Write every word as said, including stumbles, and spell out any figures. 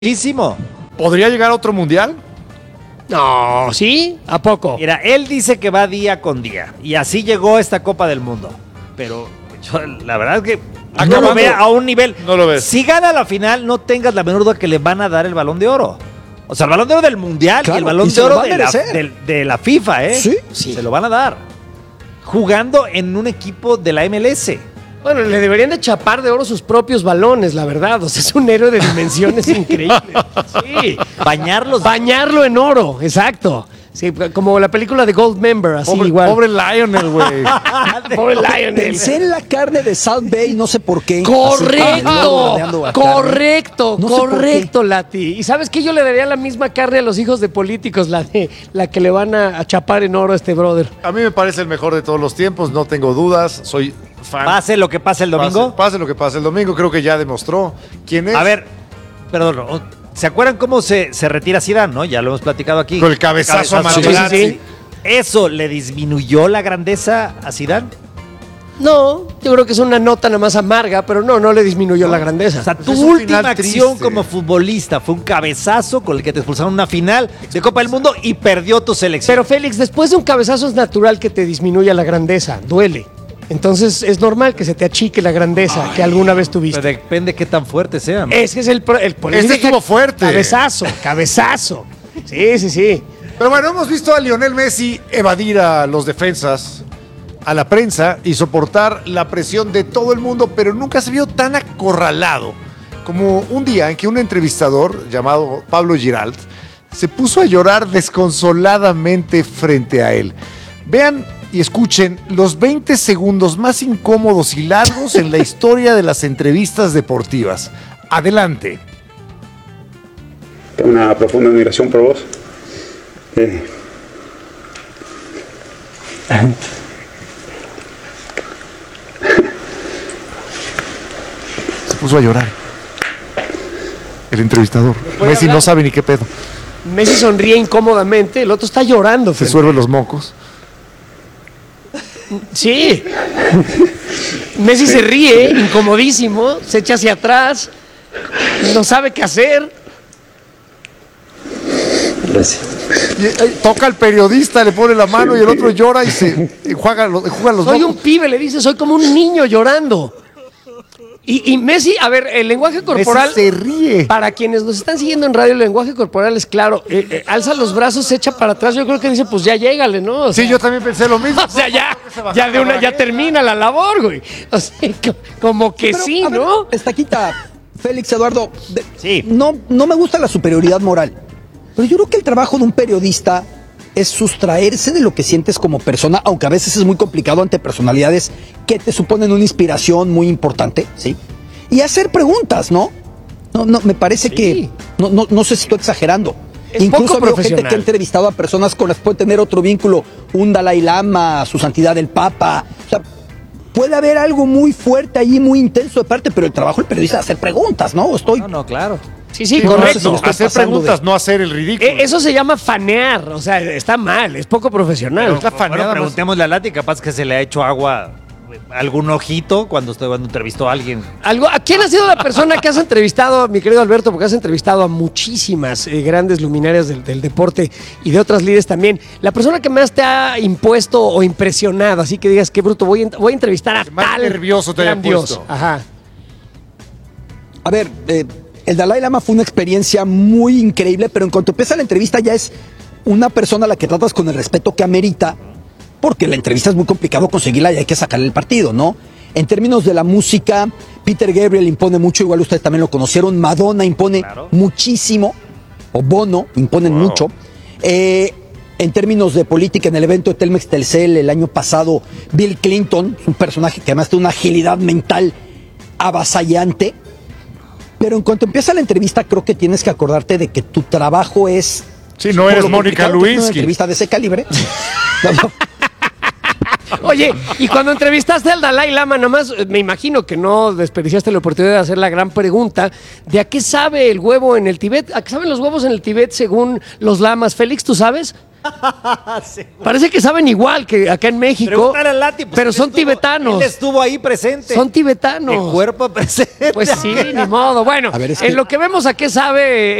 Muchísimo. ¿Podría llegar a otro mundial? No, ¿sí? ¿A poco? Mira, él dice que va día con día. Y así llegó esta Copa del Mundo. Pero yo, la verdad es que no lo ve a un nivel. No lo ves. Si gana la final, no tengas la menor duda que le van a dar el Balón de Oro. O sea, el Balón de Oro del Mundial Claro, y el Balón y de se lo Oro va a de la, merecer. de, de la FIFA, ¿eh? Sí, sí. Se lo van a dar. Jugando en un equipo de la M L S. Bueno, le deberían de chapar de oro sus propios balones, la verdad. O sea, es un héroe de dimensiones increíbles. Sí. Bañarlos. Bañarlo en oro, exacto. Sí, como la película de Goldmember, así Pobre, igual. pobre Lionel, güey. Pobre Lionel. Pensé en la carne de South Bay, no sé por qué. Correcto, Así, bordeando la carne. correcto, No sé por correcto, Lati. Y sabes que yo le daría la misma carne a los hijos de políticos, la de la que le van a, a chapar en oro a este brother. A mí me parece el mejor de todos los tiempos, no tengo dudas, soy fan. Pase lo que pase el domingo. Pase, pase lo que pase el domingo, creo que ya demostró quién es. A ver, perdón. ¿Se acuerdan cómo se, se retira Zidane, no? Ya lo hemos platicado aquí. Con el cabezazo a Sí, sí, sí. ¿Eso le disminuyó la grandeza a Zidane? No, yo creo que es una nota nada más amarga, pero no, no le disminuyó la grandeza. O sea, tu Pues es un última final acción triste. como futbolista fue un cabezazo con el que te expulsaron en una final de Copa del Mundo y perdió tu selección. Pero Félix, después de un cabezazo es natural que te disminuya la grandeza, duele. Entonces es normal que se te achique la grandeza que alguna vez tuviste. Pero depende qué tan fuerte sea. ¿no? Ese es el, pro- el por eso Este dije estuvo fuerte. Cabezazo, cabezazo. Sí, sí, sí. Pero bueno, hemos visto a Lionel Messi evadir a los defensas, a la prensa y soportar la presión de todo el mundo, pero nunca se vio tan acorralado como un día en que un entrevistador llamado Pablo Giralt se puso a llorar desconsoladamente frente a él. Vean y escuchen los veinte segundos más incómodos y largos en la historia de las entrevistas deportivas. Adelante. Tengo una profunda admiración por vos. Eh, Se puso a llorar. El entrevistador. puede Messi hablar? no sabe ni qué pedo. Messi sonríe incómodamente, el otro está llorando. Se Félix. suelve los mocos. Sí. Messi se ríe, incomodísimo, se echa hacia atrás, no sabe qué hacer. gracias. Y, eh, toca al periodista, le pone la mano y el otro llora y se y juega, lo- juega los Soy un mocos. pibe, le dice, soy como un niño llorando. Y, y Messi, a ver, el lenguaje corporal. Messi se ríe. Para quienes nos están siguiendo en radio, el lenguaje corporal es claro. Eh, eh, alza los brazos, se echa para atrás. Yo creo que dice, pues ya llégale, ¿no? O sea, Sí, yo también pensé lo mismo. o sea, ya, ya de una, ya termina la labor, güey. O sea, co- como que Pero, sí, a ver, ¿no? Estaquita, Félix Eduardo, de- Sí. no, no me gusta la superioridad moral, pero yo creo que el trabajo de un periodista es sustraerse de lo que sientes como persona, aunque a veces es muy complicado ante personalidades que te suponen una inspiración muy importante, ¿sí? Y hacer preguntas, ¿no? No, no, me parece Sí. que, no, no, no sé si estoy exagerando. Es Incluso poco veo gente profesional. que ha entrevistado a personas con las que puede tener otro vínculo, un Dalai Lama, su santidad el Papa. O sea, puede haber algo muy fuerte allí, muy intenso de parte, pero el trabajo del periodista es hacer preguntas, ¿no? Estoy No, no, claro. Sí, sí, Sí, no, correcto. eso- estoy Hacer pasando preguntas, de- no hacer el ridículo. Eh, Eso se llama fanear, o sea, está mal, es poco profesional. Pero- la Bueno, faneada más- preguntémosle a Lati, capaz que se le ha hecho agua eh, algún ojito cuando estoy cuando entrevistó a alguien. Algo, ¿a quién ha sido la persona que has entrevistado, mi querido Alberto? Porque has entrevistado a muchísimas eh, grandes luminarias del, del deporte y de otras líderes también. La persona que más te ha impuesto o impresionado, así que digas, qué bruto, voy a, voy a entrevistar a Que más tal nervioso te haya gran Dios. puesto. Ajá. A ver, eh, el Dalai Lama fue una experiencia muy increíble, pero en cuanto empieza la entrevista ya es una persona a la que tratas con el respeto que amerita, porque la entrevista es muy complicado conseguirla y hay que sacarle el partido, ¿no? En términos de la música, Peter Gabriel impone mucho, igual ustedes también lo conocieron, Madonna impone Claro. muchísimo, o Bono imponen Wow. mucho. Eh, en términos de política, en el evento de Telmex Telcel el año pasado, Bill Clinton, un personaje que además tiene una agilidad mental avasallante. Pero en cuanto empieza la entrevista, creo que tienes que acordarte de que tu trabajo es... Sí, no por eres lo Mónica complicado que es una Lewinsky. entrevista de ese calibre. No, no. Oye, y cuando entrevistaste al Dalai Lama, nomás eh, me imagino que no desperdiciaste la oportunidad de hacer la gran pregunta de a qué sabe el huevo en el Tíbet, a qué saben los huevos en el Tíbet según los lamas. Félix, ¿tú sabes? Sí. Parece que saben igual que acá en México. Pregúntale a Lati, pues, pero él son estuvo- tibetanos. Él estuvo ahí presente. Son tibetanos. De cuerpo presente. Pues sí, ni modo. Bueno, A ver, es en que- lo que vemos a qué sabe